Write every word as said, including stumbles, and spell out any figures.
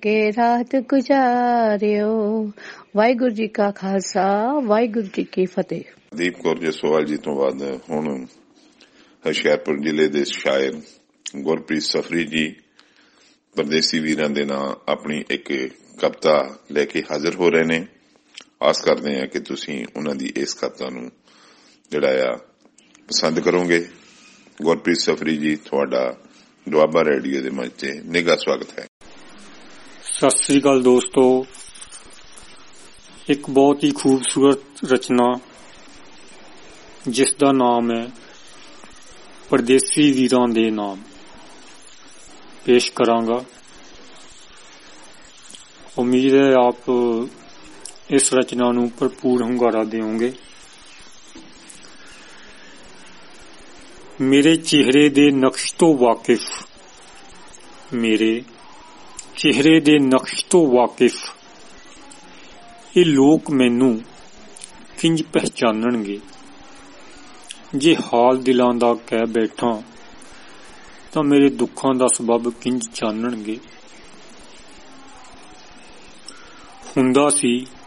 के रात गुजारियो। वाहिगुरू जी का खालसा, वाहिगुरू जी की फतेह। ਦੀਪ ਕੌਰ ਜਸਵਾਲ ਜੀ ਤੋਂ ਬਾਅਦ ਹੁਣ ਹੁਸ਼ਿਆਰਪੁਰ ਜ਼ਿਲ੍ਹੇ ਦੇ ਸ਼ਾਇਰ ਗੁਰਪ੍ਰੀਤ ਸਫਰੀ ਜੀ ਪਰਦੇਸੀ ਵੀਰਾਂ ਦੇ ਨਾਂ ਆਪਣੀ ਇੱਕ ਕਵਿਤਾ ਲੈ ਕੇ ਹਾਜ਼ਰ ਹੋ ਰਹੇ ਨੇ। ਆਸ ਕਰਦੇ ਹਾਂ ਕਿ ਤੁਸੀਂ ਉਹਨਾਂ ਦੀ ਇਸ ਕਵਿਤਾ ਨੂੰ ਜਿਹੜਾ ਆ ਪਸੰਦ ਕਰੋਗੇ। ਗੁਰਪ੍ਰੀਤ ਸਫਰੀ ਜੀ, ਤੁਹਾਡਾ ਦੁਆਬਾ ਰੇਡੀਓ ਦੇ ਮੰਚ ਤੇ ਨਿੱਘਾ ਸਵਾਗਤ ਹੈ। ਸਤਿ ਸ੍ਰੀ ਅਕਾਲ ਦੋਸਤੋ। ਇੱਕ ਬਹੁਤ ਹੀ ਖੂਬਸੂਰਤ ਰਚਨਾ ਜਿਸ ਦਾ ਨਾਮ ਹੈ ਪਰਦੇਸੀ ਵੀਰਾਂ ਦੇ ਨਾਮ ਪੇਸ਼ ਕਰਾਂਗਾ। ਉਮੀਦ ਹੈ ਆਪ ਇਸ ਰਚਨਾ ਨੂੰ ਭਰਪੂਰ ਹੁੰਗਾਰਾ ਦਿਓਗੇ। ਮੇਰੇ ਚਿਹਰੇ ਦੇ ਨਕਸ਼ ਤੋਂ ਵਾਕਿਫ, ਮੇਰੇ ਚਿਹਰੇ ਦੇ ਨਕਸ਼ ਤੋਂ ਵਾਕਿਫ ਇਹ ਲੋਕ ਮੈਨੂੰ ਕਿੰਜ ਪਹਿਚਾਨਣਗੇ। ਜੇ ਹਾਲ ਦਿਲਾਂ ਦਾ ਕਹਿ ਬੈਠਾ ਤਾਂ ਮੇਰੇ ਦੁੱਖਾਂ ਦਾ ਸਬਬ ਕਿੰਜ ਜਾਣਨਗੇ। ਹੁੰਦਾ ਸੀ